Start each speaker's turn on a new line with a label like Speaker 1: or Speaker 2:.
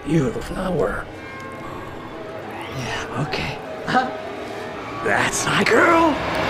Speaker 1: You the flower. Yeah, okay. Huh? That's my girl.